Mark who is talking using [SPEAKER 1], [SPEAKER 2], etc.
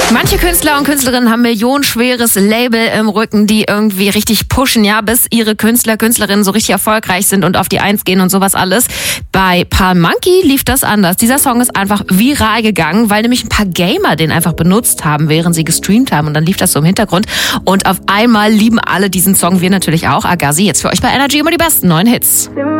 [SPEAKER 1] Manche Künstler und Künstlerinnen haben millionenschweres Label im Rücken, die irgendwie richtig pushen, ja, bis ihre Künstlerinnen so richtig erfolgreich sind und auf die Eins gehen und sowas alles. Bei Palm Monkey lief das anders. Dieser Song ist einfach viral gegangen, weil nämlich ein paar Gamer den einfach benutzt haben, während sie gestreamt haben. Und dann lief das so im Hintergrund. Und auf einmal lieben alle diesen Song, wir natürlich auch. Agassi, jetzt für euch bei Energy immer die besten neuen Hits.